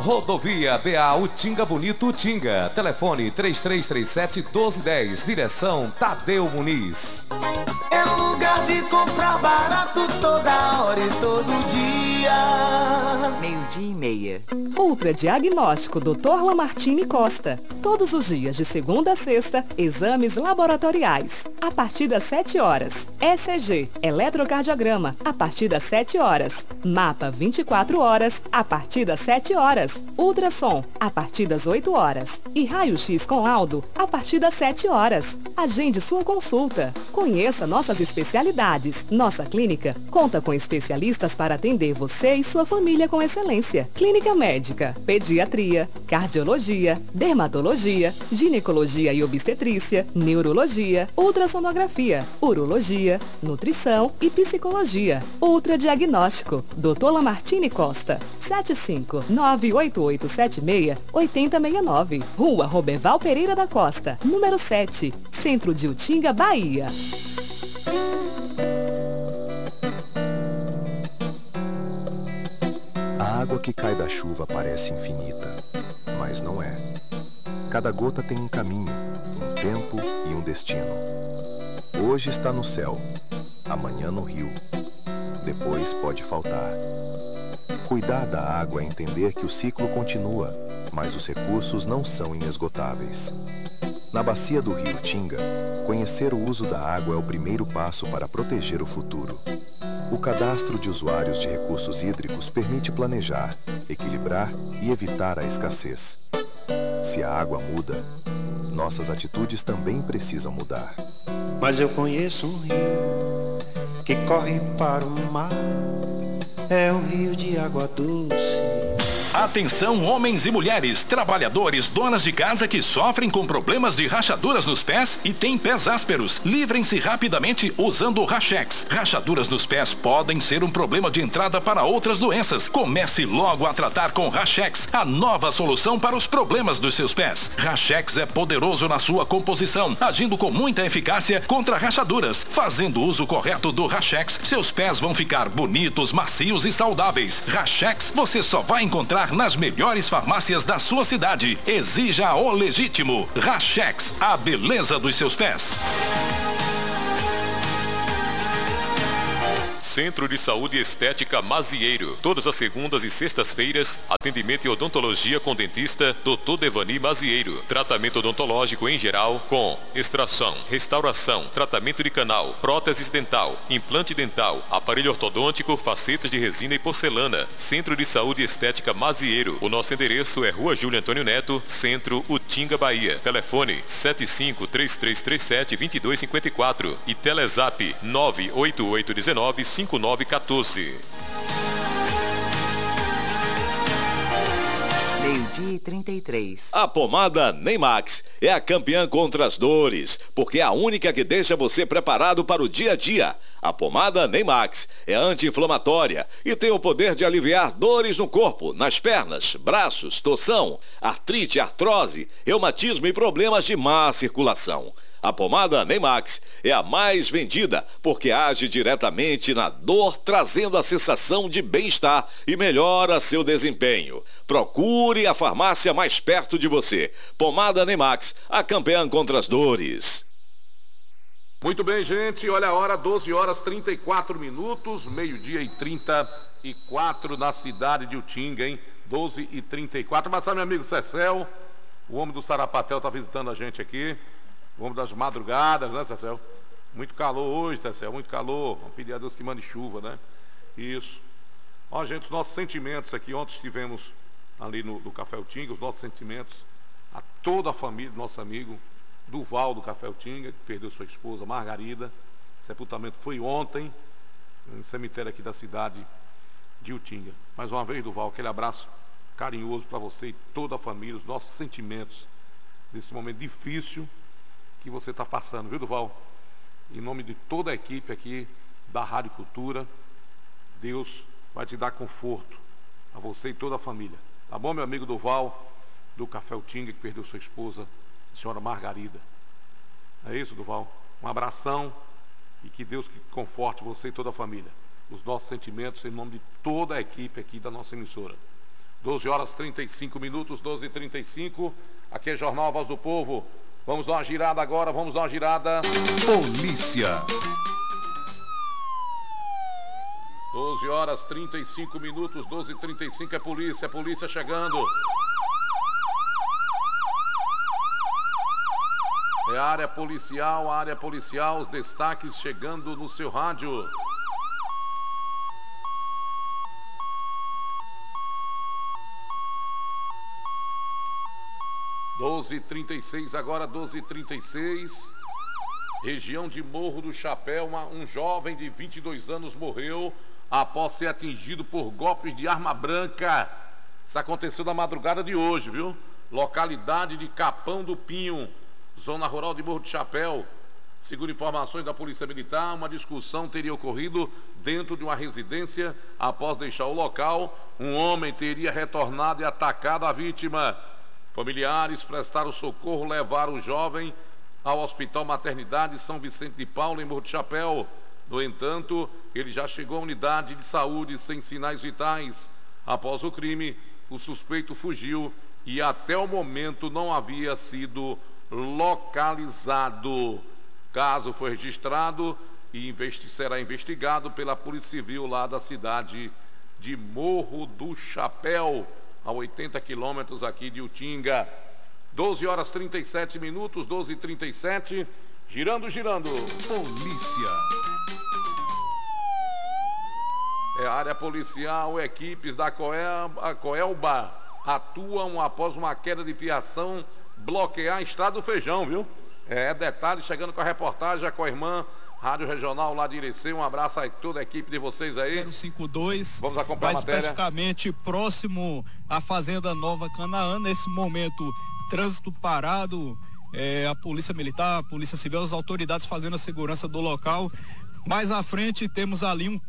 Rodovia BA Utinga Bonito Utinga. Telefone 3337-1210. Direção Tadeu Muniz. É lugar de comprar barato toda hora e todo dia. 12:30. Ultra Diagnóstico Dr. Lamartine Costa. Todos os dias de segunda a sexta, exames laboratoriais. A partir das 7 horas. ECG, eletrocardiograma, a partir das 7 horas. Mapa 24 horas, a partir das 7 horas. Ultrassom, a partir das 8 horas. E raio-x com laudo, a partir das 7 horas. Agende sua consulta. Conheça nossas especialidades. Nossa clínica conta com especialistas para atender você e sua família com excelência. Clínica médica, pediatria, cardiologia, dermatologia, ginecologia e obstetrícia, neurologia, ultrassonografia, urologia, nutrição e psicologia. Ultradiagnóstico, Dr. Lamartine Costa, 7598876-8069, Rua Roberval Pereira da Costa, número 7, Centro de Utinga, Bahia. A água que cai da chuva parece infinita, mas não é. Cada gota tem um caminho, um tempo e um destino. Hoje está no céu, amanhã no rio. Depois pode faltar. Cuidar da água é entender que o ciclo continua, mas os recursos não são inesgotáveis. Na bacia do rio Tinga, conhecer o uso da água é o primeiro passo para proteger o futuro. O cadastro de usuários de recursos hídricos permite planejar, equilibrar e evitar a escassez. Se a água muda, nossas atitudes também precisam mudar. Mas eu conheço um rio que corre para o mar, é um rio de água doce. Atenção, homens e mulheres, trabalhadores, donas de casa que sofrem com problemas de rachaduras nos pés e têm pés ásperos. Livrem-se rapidamente usando o Rachex. Rachaduras nos pés podem ser um problema de entrada para outras doenças. Comece logo a tratar com Rachex, a nova solução para os problemas dos seus pés. Rachex é poderoso na sua composição, agindo com muita eficácia contra rachaduras. Fazendo uso correto do Rachex, seus pés vão ficar bonitos, macios e saudáveis. Rachex você só vai encontrar nas melhores farmácias da sua cidade. Exija o legítimo. Rachex, a beleza dos seus pés. Centro de Saúde e Estética Mazieiro. Todas as segundas e sextas-feiras, atendimento e odontologia com dentista Dr. Devani Mazieiro. Tratamento odontológico em geral com extração, restauração, tratamento de canal, prótese dental, implante dental, aparelho ortodôntico, facetas de resina e porcelana. Centro de Saúde e Estética Mazieiro. O nosso endereço é Rua Júlio Antônio Neto, Centro, Utinga, Bahia. Telefone 75-3337-2254 e Telezap 98819-5914. Meio-dia e 33. A pomada Neymax é a campeã contra as dores, porque é a única que deixa você preparado para o dia a dia. A pomada Neymax é anti-inflamatória e tem o poder de aliviar dores no corpo, nas pernas, braços, torção, artrite, artrose, reumatismo e problemas de má circulação. A pomada Neymax é a mais vendida porque age diretamente na dor, trazendo a sensação de bem-estar e melhora seu desempenho. Procure a farmácia mais perto de você. Pomada Neymax, a campeã contra as dores. Muito bem, gente. Olha a hora, 12 horas 34 minutos, meio-dia e 34 na cidade de Utinga, hein? 12 e 34. Mas sabe, meu amigo Cecel, o homem do Sarapatel está visitando a gente aqui. O homem das madrugadas, né, Cecel? Muito calor hoje, Cecel, muito calor. Vamos pedir a Deus que mande chuva, né? Isso. Ó, gente, os nossos sentimentos aqui. Ontem estivemos ali no Café Utinga, os nossos sentimentos a toda a família do nosso amigo Duval do Café Utinga, que perdeu sua esposa, Margarida. O sepultamento foi ontem, no cemitério aqui da cidade de Utinga. Mais uma vez, Duval, aquele abraço carinhoso para você e toda a família, os nossos sentimentos nesse momento difícil que você está passando, viu, Duval? Em nome de toda a equipe aqui da Rádio Cultura, Deus vai te dar conforto a você e toda a família. Tá bom, meu amigo Duval, do Café Utinga, que perdeu sua esposa, a senhora Margarida. É isso, Duval? Um abração e que Deus conforte você e toda a família. Os nossos sentimentos em nome de toda a equipe aqui da nossa emissora. 12 horas 35 minutos, 12h35. Aqui é Jornal Voz do Povo. Vamos dar uma girada agora, vamos dar uma girada. Polícia. 12 horas 35 minutos, 12h35 é polícia chegando. É a área policial, os destaques chegando no seu rádio. Agora 12h36, região de Morro do Chapéu, um jovem de 22 anos morreu após ser atingido por golpes de arma branca. Isso aconteceu na madrugada de hoje, viu? Localidade de Capão do Pinho, zona rural de Morro do Chapéu. Segundo informações da Polícia Militar, uma discussão teria ocorrido dentro de uma residência. Após deixar o local, um homem teria retornado e atacado a vítima. Familiares prestaram socorro, levaram o jovem ao Hospital Maternidade São Vicente de Paulo, em Morro do Chapéu. No entanto, ele já chegou à unidade de saúde sem sinais vitais. Após o crime, o suspeito fugiu e até o momento não havia sido localizado. O caso foi registrado e será investigado pela Polícia Civil lá da cidade de Morro do Chapéu, a 80 quilômetros aqui de Utinga. 12 horas 37 minutos, 12h37, girando. Polícia. É a área policial, equipes da Coelba atuam após uma queda de fiação bloquear a Estrada do Feijão, viu? Detalhe, chegando com a reportagem, a Coirmã, Rádio Regional lá de Irecê. Um abraço a toda a equipe de vocês aí. 052. Vamos acompanhar a matéria. Especificamente próximo à Fazenda Nova Canaã. Nesse momento, trânsito parado, a Polícia Militar, a Polícia Civil, as autoridades fazendo a segurança do local. Mais à frente temos ali um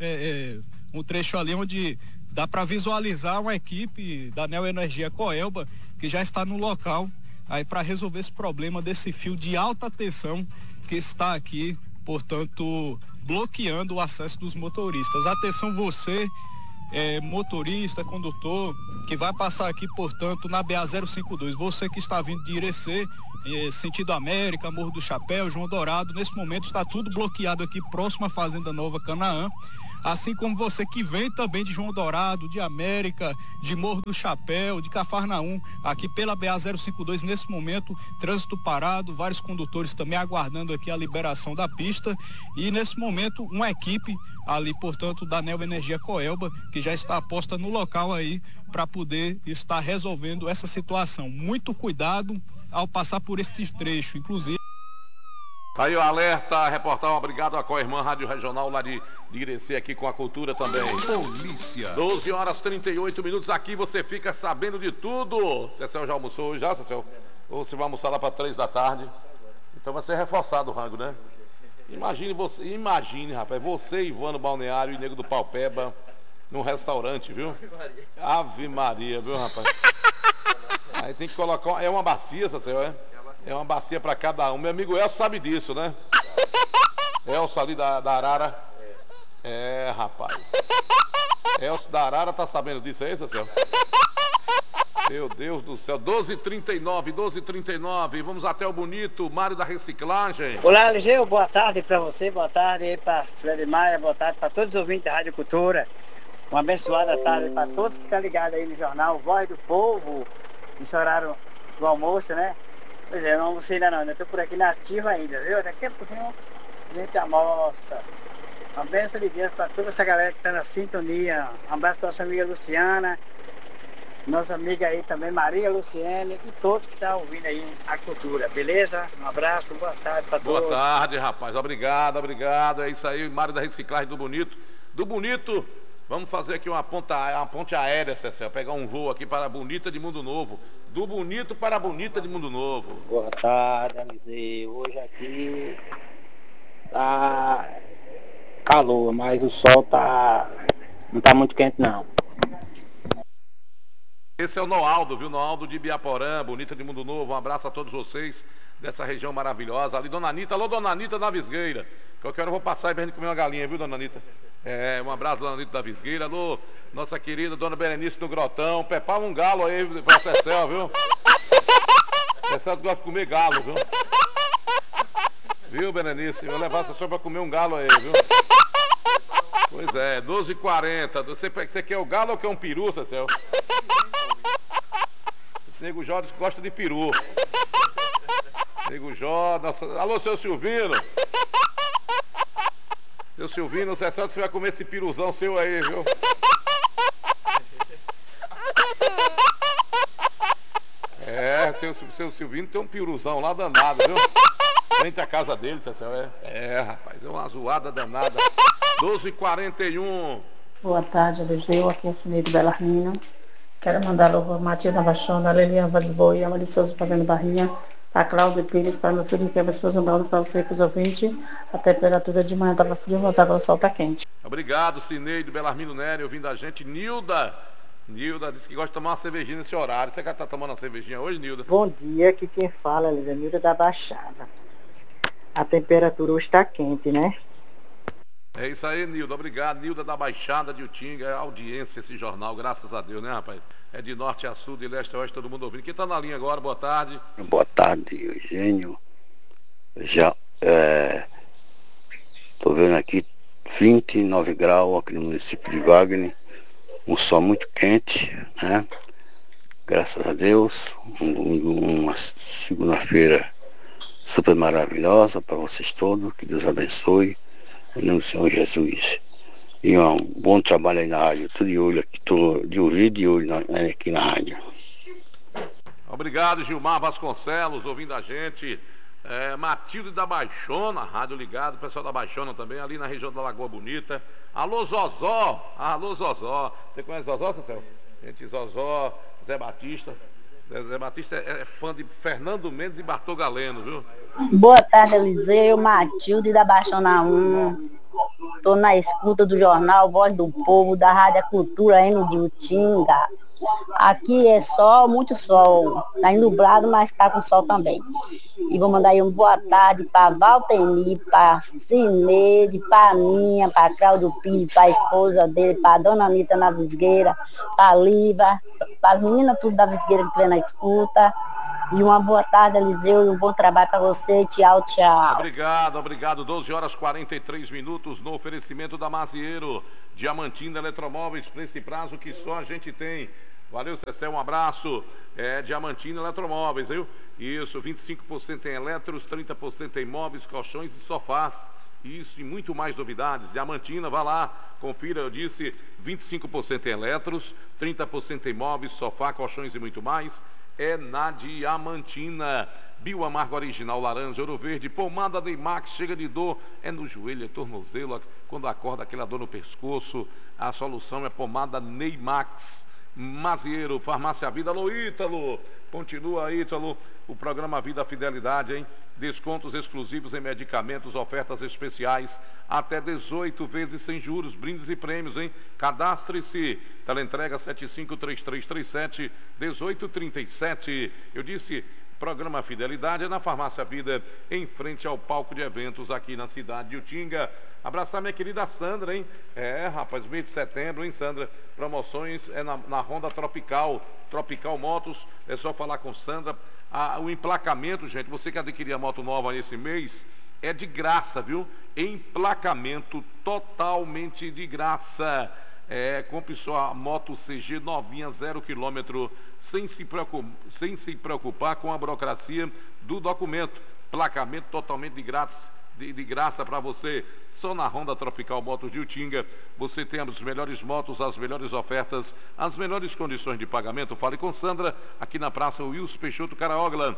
trecho ali onde dá para visualizar uma equipe da Neo Energia Coelba que já está no local aí para resolver esse problema desse fio de alta tensão que está aqui, portanto, bloqueando o acesso dos motoristas. Atenção você, motorista, condutor, que vai passar aqui, portanto, na BA-052. Você que está vindo de Irecê, sentido América, Morro do Chapéu, João Dourado, nesse momento está tudo bloqueado aqui próximo à Fazenda Nova Canaã. Assim como você que vem também de João Dourado, de América, de Morro do Chapéu, de Cafarnaum, aqui pela BA-052, nesse momento, trânsito parado, vários condutores também aguardando aqui a liberação da pista. E nesse momento, uma equipe ali, portanto, da Neo Energia Coelba, que já está posta no local aí para poder estar resolvendo essa situação. Muito cuidado ao passar por este trecho, inclusive. Aí o alerta, reportagem, obrigado a Coirmã, Rádio Regional lá de Irecê, aqui com a cultura também. Polícia. 12 horas 38 minutos, aqui você fica sabendo de tudo. Cecel já almoçou hoje, já, Cecel? Ou você vai almoçar lá para 3 da tarde? Então vai ser reforçado o rango, né? Imagine, rapaz, você, Ivano Balneário e Nego do Paupeba, num restaurante, viu? Ave Maria, viu, rapaz? Aí tem que colocar, é uma bacia, Cecel, É uma bacia para cada um. Meu amigo Elcio sabe disso, né? Elcio ali da Arara. Rapaz. Elcio da Arara tá sabendo disso aí, Cecil? Meu Deus do céu. 12h39. Vamos até o Bonito, Mário da Reciclagem. Olá, Eliseu. Boa tarde para você. Boa tarde aí para Fred Maia. Boa tarde para todos os ouvintes da Rádio Cultura. Uma abençoada tarde para todos que estão ligados aí no jornal Voz do Povo. Nesse horário do almoço, né? Pois é, não almocei ainda não, ainda estou por aqui na ativa ainda, viu? Daqui a pouquinho a gente almoça. Uma bênção de Deus para toda essa galera que está na sintonia. Um abraço para nossa amiga Luciana, nossa amiga aí também, Maria Luciene, e todos que estão ouvindo aí a cultura, beleza? Um abraço, boa tarde para todos. Boa tarde, rapaz, obrigado. É isso aí, Mário da Reciclagem do Bonito. Do Bonito, vamos fazer aqui uma ponte aérea, Cecil, pegar um voo aqui para a Bonita de Mundo Novo. Do Bonito para a Bonita de Mundo Novo. Boa tarde, Eliseu. Hoje aqui tá calor, mas o sol não tá muito quente não. Esse é o Noaldo, viu? Noaldo de Ibiaporã, Bonita de Mundo Novo. Um abraço a todos vocês dessa região maravilhosa. Ali, Dona Anitta. Alô, Dona Anitta da Visgueira. Qualquer hora eu vou passar aí pra gente comer uma galinha, viu, Dona Anitta? Um abraço, Dona Anitta da Visgueira. Alô, nossa querida Dona Berenice do Grotão. Prepara um galo aí pra Cecel, viu? Cecel gosta de comer galo, viu? Viu, Berenice? Vou levar essa senhora pra comer um galo aí, viu? Pois é, 12h40. Você quer o galo ou quer um peru, Cecel? O Nego Jó gosta de peru. Nego Jó, nossa... Alô, seu Silvino. Seu Silvino, você sabe que você vai comer esse piruzão seu aí, viu? Seu Silvino tem um piruzão lá danado, viu? Frente à casa dele, Cecel, rapaz, é uma zoada danada. 12h41. Boa tarde, Eliseu, aqui é a Cineide Belarmino. Quero mandar logo a Matilda Vachona, a Lelian Vasboa e a Mari Souza fazendo barrinha. A Cláudia Pires, para meu filho, que é a esposa andando para você e para os ouvintes. A temperatura de manhã estava frio, mas agora o sol está quente. Obrigado, Cineide Belarmino Nery, ouvindo a gente. Nilda disse que gosta de tomar uma cervejinha nesse horário. Você que está tomando uma cervejinha hoje, Nilda? Bom dia, aqui quem fala, Eliseu, Nilda da Baixada. A temperatura hoje está quente, né? É isso aí, Nilda. Obrigado. Nilda da Baixada de Utinga. É audiência esse jornal, graças a Deus, né, rapaz? É de norte a sul, de leste a oeste, todo mundo ouvindo. Quem tá na linha agora? Boa tarde. Boa tarde, Eugênio. Já tô vendo aqui 29 graus aqui no município de Wagner. Um sol muito quente, né? Graças a Deus. Um domingo, uma segunda-feira super maravilhosa para vocês todos. Que Deus abençoe. Em nome do Senhor Jesus. E um bom trabalho aí na rádio. Tô de olho aqui, tô de ouvido e olho aqui na rádio. Obrigado, Gilmar Vasconcelos, ouvindo a gente. Matilde da Baixona, rádio ligado, o pessoal da Baixona também, ali na região da Lagoa Bonita. Alô, Zozó. Alô, Zozó. Você conhece Zozó, Cecel? Gente, Zozó, Zé Batista. Zé Batista é fã de Fernando Mendes e Bartô Galeno, viu? Boa tarde, Eliseu, Matilde da Baixona 1. Tô na escuta do jornal Voz do Povo, da Rádio Cultura N de Utinga. Aqui é sol, muito sol. Tá nublado, mas tá com sol também. E vou mandar aí uma boa tarde para Valteni, para Cineide, para Ninha, para Cláudio Pires, para a esposa dele, para Dona Anitta na Visgueira, para Liva, para as meninas tudo da Visgueira que estiver na escuta. E uma boa tarde, Eliseu, e um bom trabalho para você. Tchau, tchau. Obrigado. 12h43 no oferecimento da Mazieiro. Diamantina Eletromóveis, preço e prazo que só a gente tem. Valeu, Cecel, um abraço. Diamantina Eletromóveis, viu? Isso, 25% em eletros, 30% em móveis, colchões e sofás. Isso e muito mais novidades. Diamantina, vá lá, confira, eu disse, 25% em eletros, 30% em móveis, sofá, colchões e muito mais. É na Diamantina. Bioamargo original, laranja, ouro verde, pomada Neymax, chega de dor, é no joelho, é tornozelo, quando acorda aquela dor no pescoço, a solução é pomada Neymax. Mazieiro, Farmácia Vida. Alô, Ítalo, continua, Ítalo, o programa Vida Fidelidade, hein? Descontos exclusivos em medicamentos, ofertas especiais, até 18 vezes sem juros, brindes e prêmios, hein? Cadastre-se, teleentrega 753337 1837. Eu disse, programa Fidelidade é na Farmácia Vida, em frente ao palco de eventos aqui na cidade de Utinga. Abraçar minha querida Sandra, hein? Rapaz, mês de setembro, hein, Sandra? Promoções na Honda Tropical Motos, é só falar com Sandra. O emplacamento, gente, você que adquirir a moto nova nesse mês, é de graça, viu? Emplacamento totalmente de graça. Compre sua moto CG novinha, 0 km, sem se preocupar com a burocracia do documento. Emplacamento totalmente de graça para você. Só na Honda Tropical Motos de Utinga você tem as melhores motos, as melhores ofertas, as melhores condições de pagamento. Fale com Sandra aqui na Praça Wilson Peixoto Caraoglan,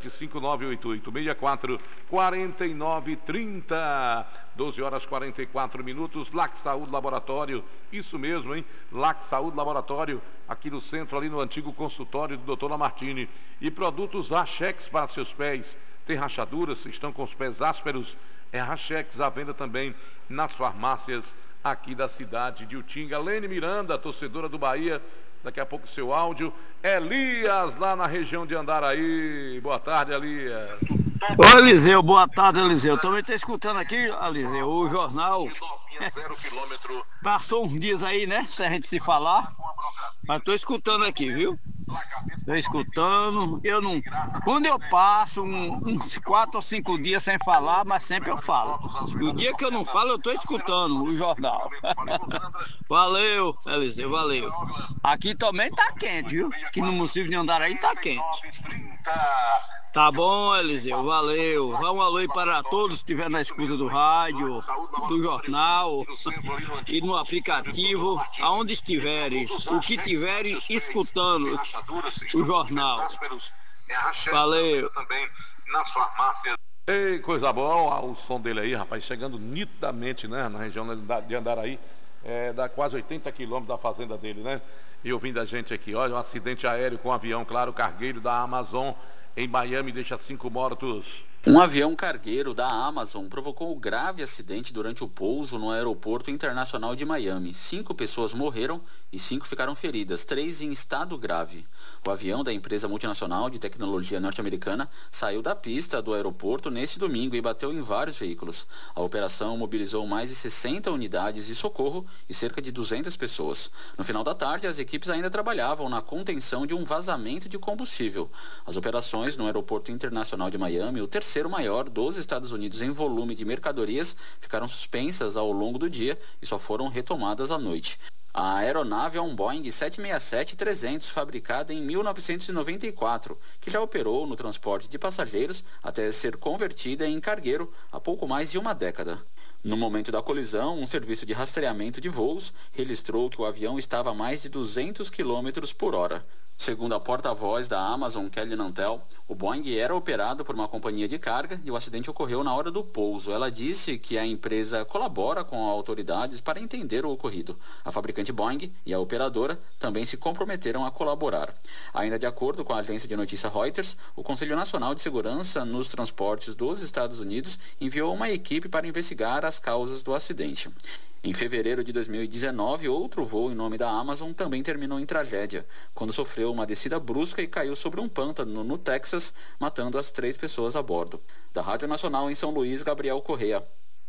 75988649930. 12h44. Lac Saúde Laboratório, isso mesmo, hein? Lac Saúde Laboratório, aqui no centro, ali no antigo consultório do Dr. Lamartine. E produtos Rachex para seus pés. Tem rachaduras, estão com os pés ásperos? Rachex à venda também nas farmácias aqui da cidade de Utinga. Lene Miranda, torcedora do Bahia, daqui a pouco seu áudio. Elias, lá na região de Andaraí. Boa tarde, Elias. Ô Eliseu, boa tarde, Eliseu. Também estou escutando aqui, Eliseu, o jornal. Passou uns dias aí, né? Se a gente se falar. Mas estou escutando aqui, viu? Estou escutando. Eu não. Quando eu passo uns 4 ou 5 dias sem falar, mas sempre eu falo. O dia que eu não falo, eu estou escutando o jornal. Valeu, Eliseu, valeu. Aqui também tá quente, viu? Aqui no município de Andaraí tá quente. Tá bom, Eliseu, valeu. Um alô aí para todos que estiverem na escuta do rádio, do jornal e no aplicativo, aonde estiverem, o que estiverem escutando o jornal. Valeu. Ei, coisa boa, o som dele aí, rapaz, chegando nitidamente, né, na região de Andaraí, dá quase 80 quilômetros da fazenda dele, né? E ouvindo a gente aqui, olha, um acidente aéreo com um avião, claro, cargueiro da Amazon, em Miami, deixa 5 mortos. Um avião cargueiro da Amazon provocou um grave acidente durante o pouso no aeroporto internacional de Miami. 5 pessoas morreram e 5 ficaram feridas, 3 em estado grave. O avião da empresa multinacional de tecnologia norte-americana saiu da pista do aeroporto neste domingo e bateu em vários veículos. A operação mobilizou mais de 60 unidades de socorro e cerca de 200 pessoas. No final da tarde, as equipes ainda trabalhavam na contenção de um vazamento de combustível. As operações no aeroporto internacional de Miami, o terceiro maior dos Estados Unidos em volume de mercadorias, ficaram suspensas ao longo do dia e só foram retomadas à noite. A aeronave é um Boeing 767-300, fabricada em 1994, que já operou no transporte de passageiros até ser convertida em cargueiro há pouco mais de uma década. No momento da colisão, um serviço de rastreamento de voos registrou que o avião estava a mais de 200 km por hora. Segundo a porta-voz da Amazon, Kelly Nantel, o Boeing era operado por uma companhia de carga e o acidente ocorreu na hora do pouso. Ela disse que a empresa colabora com autoridades para entender o ocorrido. A fabricante Boeing e a operadora também se comprometeram a colaborar. Ainda de acordo com a agência de notícia Reuters, o Conselho Nacional de Segurança nos Transportes dos Estados Unidos enviou uma equipe para investigar as causas do acidente. Em fevereiro de 2019, outro voo em nome da Amazon também terminou em tragédia, quando sofreu uma descida brusca e caiu sobre um pântano no Texas, matando as 3 pessoas a bordo. Da Rádio Nacional em São Luís, Gabriel Correia.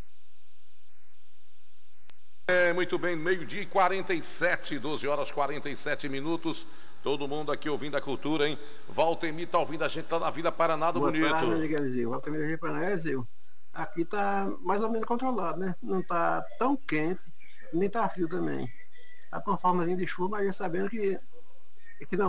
Muito bem, meio-dia e 47, 12 horas 47 minutos. Todo mundo aqui ouvindo a cultura, hein? Valtemir tá ouvindo a gente, tá na Vila Paraná do Bonito. Boa tarde, Eliseu. Valtemir da Vila Paraná, Eliseu. Aqui tá mais ou menos controlado, né? Não tá tão quente, nem tá frio também. Tá com formazinha de chuva, mas já sabendo que não